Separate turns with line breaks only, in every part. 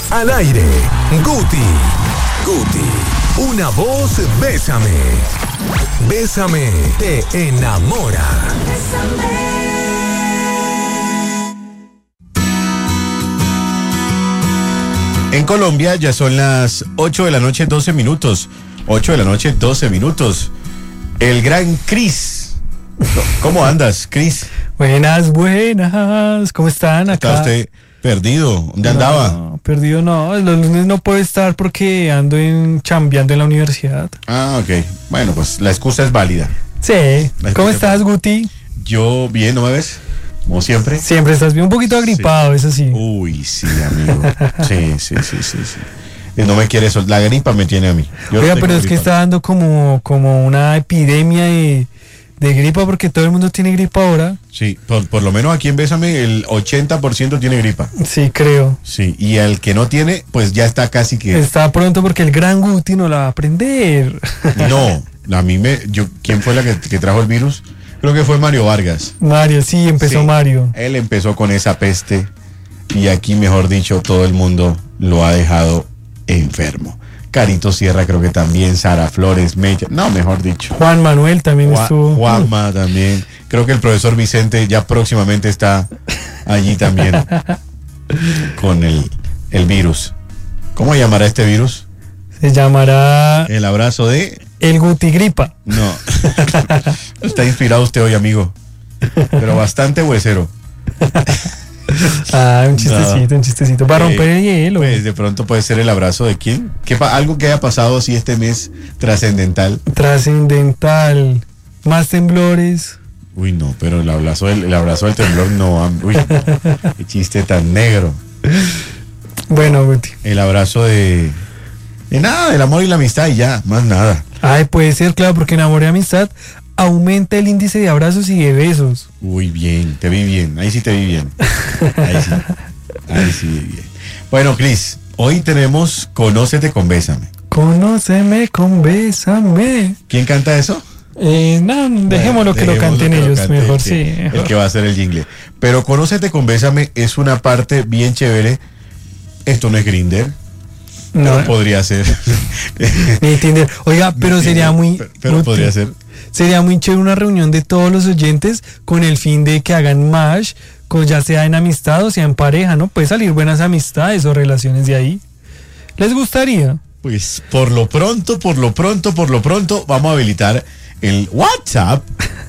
Al aire, Guti, una voz, bésame. Bésame, te enamora.
En Colombia ya son las 8 de la noche, 12 minutos. 8 de la noche, 12 minutos. El gran Cris. ¿Cómo andas, Cris?
Buenas. ¿Cómo están acá?
¿Está usted perdido? ¿Dónde andaba?
No, perdido no. Los lunes no puedo estar porque ando chambeando en la universidad.
Ah, ok. Bueno, pues la excusa es válida.
Sí. ¿Cómo estás, Guti?
Yo bien, ¿no me ves? Como siempre.
Siempre estás bien, un poquito agripado,
sí.
Eso sí.
Uy, sí, amigo. Sí. No me quiere eso. La gripa me tiene a mí.
Oiga, pero es que está dando como una epidemia de gripa porque todo el mundo tiene gripa ahora.
Sí, por lo menos aquí en Bésame el 80% tiene gripa.
Sí, creo.
Sí, y el que no tiene, pues ya está casi que...
Está pronto porque el gran Guti no la va a aprender.
No, ¿quién fue la que trajo el virus? Creo que fue Mario Vargas.
Mario, sí, empezó Mario.
Él empezó con esa peste y aquí, mejor dicho, todo el mundo lo ha dejado enfermo. Carito Sierra creo que también, Sara Flores, mejor dicho.
Juan Manuel también estuvo.
Juanma también. Creo que el profesor Vicente ya próximamente está allí también con el virus. ¿Cómo llamará este virus?
Se llamará...
El abrazo de...
El Guti Gripa.
No. Está inspirado usted hoy, amigo. Pero bastante huesero.
Un chistecito. Para romper el hielo.
Pues de pronto puede ser el abrazo de quién. Algo que haya pasado así este mes trascendental.
Más temblores.
Uy, no, pero el abrazo del temblor no. Uy, qué chiste tan negro.
Bueno, Guti.
El abrazo de nada, del amor y la amistad y ya, más nada.
Ay, puede ser, claro, porque en amor y amistad aumenta el índice de abrazos y de besos.
Uy, bien, te vi bien, ahí sí te vi bien. Ahí sí vi bien. Bueno, Cris, hoy tenemos Conócete con Bésame.
Conóceme con Bésame.
¿Quién canta eso?
Dejémoslo que lo canten ellos, mejor sí.
El que va a hacer el jingle. Pero Conócete con Bésame es una parte bien chévere. Esto no es Grindr. No, podría ser.
Ni Tinder. Oiga, pero sería muy...
Pero podría ser.
Sería muy chévere una reunión de todos los oyentes con el fin de que hagan match, ya sea en amistad o sea en pareja, ¿no? Puede salir buenas amistades o relaciones de ahí. ¿Les gustaría?
Pues por lo pronto, vamos a habilitar el WhatsApp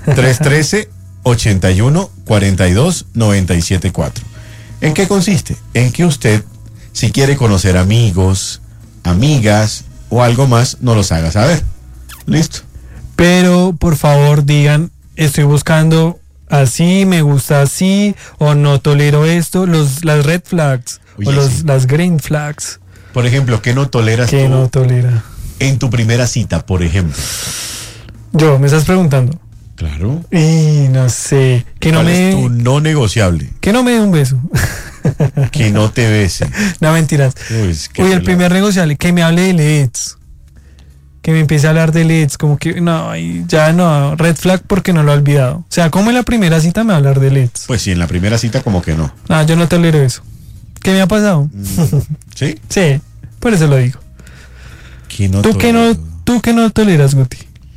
313-81-42-974. ¿En qué consiste? En que usted, si quiere conocer amigos, amigas o algo más, nos los haga saber. ¿Listo?
Pero por favor digan, estoy buscando así, me gusta así, o no tolero esto, las red flags.
Oye,
las green flags.
Por ejemplo, ¿qué no toleras
¿Qué
tú
no tolera?
en tu primera cita, por ejemplo?
¿Me estás preguntando?
Claro.
Y no sé.
¿Cuál es tu no negociable?
Que no me dé un beso.
Que no te bese.
No, mentiras. Uy, el primer negociable, que me hable de LEDs. Que me empiece a hablar de LEDs, como que ya no, red flag porque no lo he olvidado. O sea, como en la primera cita me va a hablar de LEDs.
Pues sí, en la primera cita como que no.
No, yo no tolero eso. ¿Qué me ha pasado?
¿Sí?
Sí, por eso lo digo. ¿Tú qué no toleras, Guti?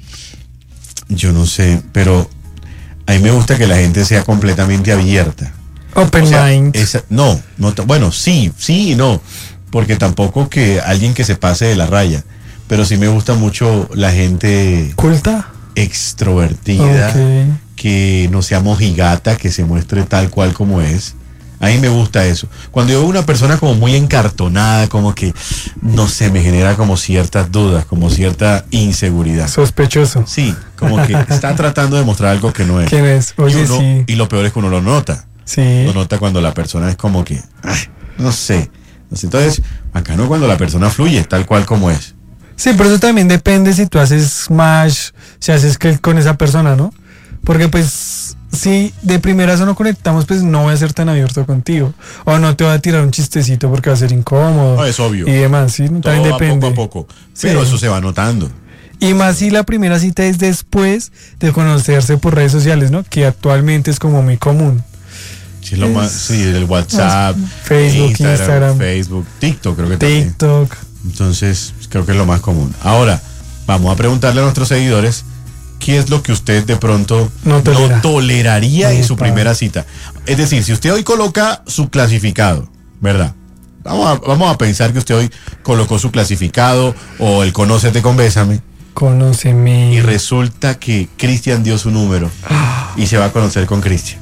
Yo no sé, pero a mí me gusta que la gente sea completamente abierta.
Open mind.
Bueno, sí y no, porque tampoco que alguien que se pase de la raya, pero sí me gusta mucho la gente
culta,
extrovertida, que no sea mojigata, que se muestre tal cual como es. A mí me gusta eso. Cuando yo veo una persona como muy encartonada, como que, no sé, me genera como ciertas dudas, como cierta inseguridad.
Sospechoso.
Sí, como que está tratando de mostrar algo que no es.
¿Quién es? Oye, sí.
Y lo peor es que uno lo nota.
Sí.
Lo nota cuando la persona es como que, no sé. Entonces, acá no, cuando la persona fluye tal cual como es.
Sí, pero eso también depende si tú haces match, si haces click con esa persona, ¿no? Porque pues, si de primera no conectamos, pues no voy a ser tan abierto contigo. O no te voy a tirar un chistecito porque va a ser incómodo.
No, es obvio.
Y demás, sí, también depende.
Poco a poco. Pero eso se va notando.
Y más si la primera cita es después de conocerse por redes sociales, ¿no? Que actualmente es como muy común.
Sí, lo más, sí, el WhatsApp,
Facebook, Instagram,
Facebook, TikTok, creo que también.
TikTok.
Entonces, creo que es lo más común. Ahora, vamos a preguntarle a nuestros seguidores qué es lo que usted de pronto no toleraría en su primera cita. Es decir, si usted hoy coloca su clasificado, ¿verdad? Vamos a pensar que usted hoy colocó su clasificado o el Conócete con Bésame.
Conóceme.
Y resulta que Cristian dio su número y se va a conocer con Cristian.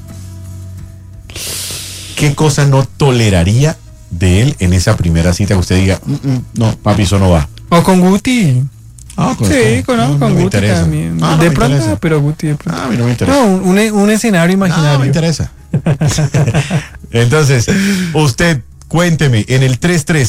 ¿Qué cosa no toleraría de él en esa primera cita que usted diga, no, papi, eso no va?
O con Guti.
Sí,
con Guti también. De pronto, pero Guti de pronto.
A mí no me interesa.
No, un escenario imaginario.
No me interesa. Entonces, usted cuénteme en el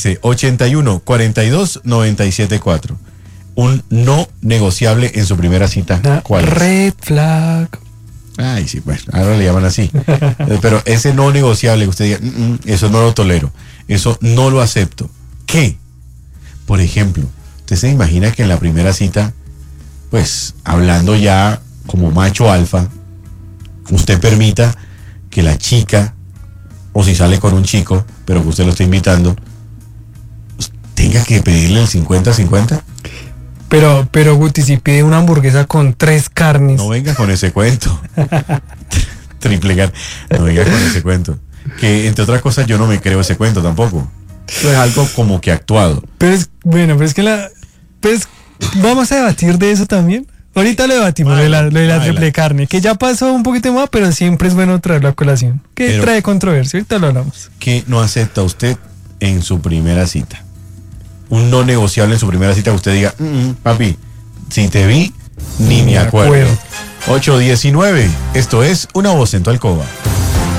313-81-42-974. Un no negociable en su primera cita. ¿Cuál es?
Red flag.
Ay, sí, pues, ahora le llaman así. Pero ese no negociable que usted diga, eso no lo tolero, eso no lo acepto. ¿Qué? Por ejemplo, ¿usted se imagina que en la primera cita, pues, hablando ya como macho alfa, usted permita que la chica, o si sale con un chico, pero que usted lo está invitando, tenga que pedirle el 50-50?
Pero Guti, si pide una hamburguesa con 3 carnes.
No venga con ese cuento. Triple carne. No venga con ese cuento. Que entre otras cosas yo no me creo ese cuento tampoco. Eso es algo como que actuado.
Pero es que pues vamos a debatir de eso también. Ahorita lo debatimos, de la triple carne, que ya pasó un poquito más, pero siempre es bueno traerlo a colación. Que trae controversia, ahorita lo hablamos.
¿Qué no acepta usted en su primera cita? Un no negociable en su primera cita que usted diga, papi, si te vi, ni me acuerdo. 8:19, esto es Una Voz en tu Alcoba.